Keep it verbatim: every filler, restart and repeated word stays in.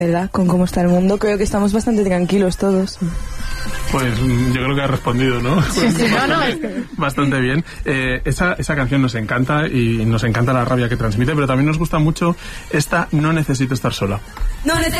¿verdad? Con cómo está el mundo, creo que estamos bastante tranquilos todos. Pues yo creo que ha respondido, ¿no? Sí, sí, no, no, es que... Bastante bien. Eh, esa, esa canción nos encanta y nos encanta la rabia que transmite, pero también nos gusta mucho esta No necesito estar sola. No necesito